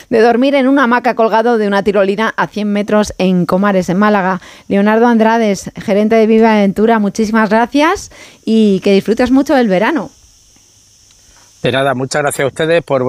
de dormir en una hamaca colgado de una tirolina a 100 metros en Comares, en Málaga. Leonardo Andrades, gerente de Viva Aventura, muchísimas gracias y que disfrutes mucho del verano. De nada, muchas gracias a ustedes por